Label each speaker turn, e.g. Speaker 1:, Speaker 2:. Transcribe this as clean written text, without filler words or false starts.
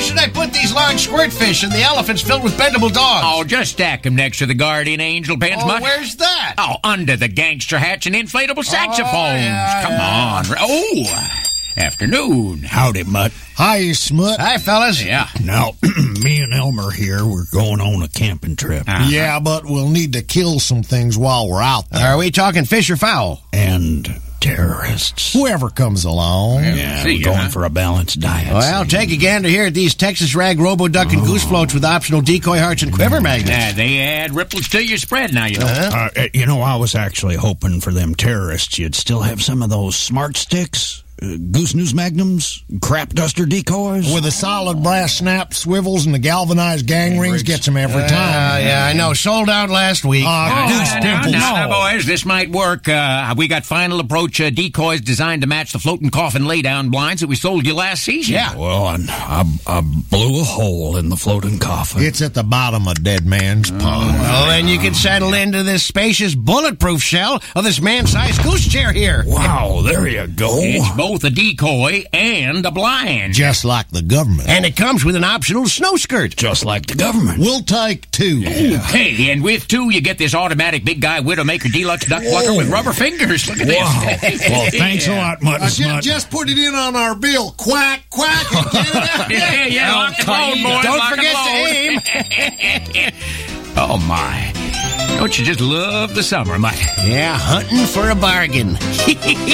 Speaker 1: should I put these large squirt fish and the elephants filled with bendable dogs?
Speaker 2: Oh, just stack them next to the guardian angel pens, Mutt.
Speaker 1: Where's that?
Speaker 2: Oh, under the gangster hatch and inflatable saxophones. Come on. Oh, afternoon.
Speaker 3: Howdy, Mutt.
Speaker 4: Hi, Smut.
Speaker 1: Hi, fellas.
Speaker 2: Yeah.
Speaker 3: Now, me and Elmer here, we're going on a camping trip.
Speaker 4: Yeah, but we'll need to kill some things while we're out there.
Speaker 1: Are we talking fish or fowl?
Speaker 3: And terrorists.
Speaker 4: Whoever comes along.
Speaker 3: Yeah,
Speaker 2: See
Speaker 3: we're
Speaker 2: ya,
Speaker 3: going
Speaker 2: huh?
Speaker 3: for a balanced diet.
Speaker 1: Well, take a gander here at these Texas Rag Robo Duck and Goose floats with optional decoy hearts and quiver magnets.
Speaker 2: They add ripples to your spread now, you know.
Speaker 3: I was actually hoping for them terrorists you'd still have some of those smart sticks, Goose News Magnums, crap duster decoys.
Speaker 4: With the solid brass snap swivels and the galvanized gang rings gets them every time.
Speaker 1: Yeah, I know. Sold out last week.
Speaker 4: Goose pimples.
Speaker 2: Now, boys, this might work. We got final approach decoys designed to match the floating coffin laydown blinds that we sold you last season.
Speaker 1: Yeah.
Speaker 3: Well, and I blew a hole in the floating coffin.
Speaker 4: It's at the bottom of Dead Man's Pond.
Speaker 1: Well, then you can settle into this spacious bulletproof shell of this man-sized goose chair here.
Speaker 3: Wow, there you go.
Speaker 2: It's both a decoy and a blind.
Speaker 4: Just like the government.
Speaker 1: And it comes with an optional snow skirt.
Speaker 3: Just like the government.
Speaker 4: We'll take two.
Speaker 2: Hey, and with two, you get this automatic Big Guy Widowmaker Deluxe Duck Plucker with rubber fingers. Look at this.
Speaker 3: Well, thanks a lot, Mutton Smut.
Speaker 4: Just put it in on our bill. Quack, quack, and get it out.
Speaker 2: Yeah, lock and load, boys.
Speaker 1: Don't
Speaker 2: lock
Speaker 1: forget
Speaker 2: and load. Oh, my. Don't you just love the summer, Mike?
Speaker 1: Yeah, hunting for a bargain.